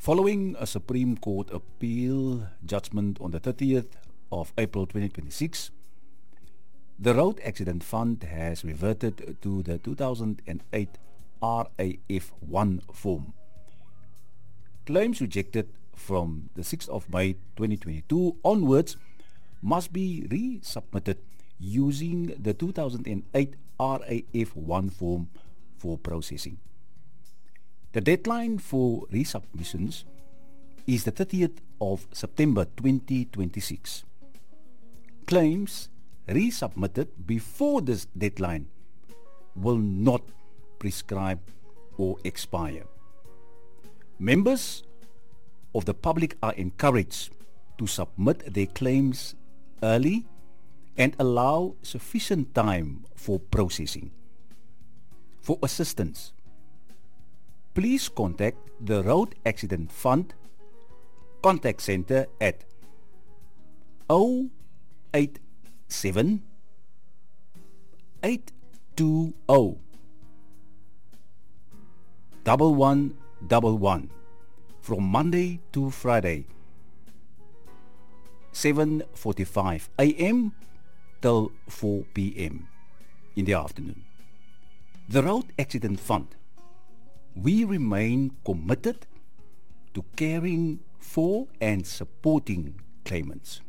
Following a Supreme Court appeal judgment on the 30th of April 2026, the Road Accident Fund has reverted to the 2008 RAF1 form. Claims rejected from the 6th of May 2022 onwards must be resubmitted using the 2008 RAF1 form for processing. The deadline for resubmissions is the 30th of September 2026. Claims resubmitted before this deadline will not prescribe or expire. Members of the public are encouraged to submit their claims early and allow sufficient time for processing. For assistance, please contact the Road Accident Fund Contact Center at 087 820 1111 from Monday to Friday, 7:45 a.m. till 4 p.m. in the afternoon. The Road Accident Fund, we remain committed to caring for and supporting claimants.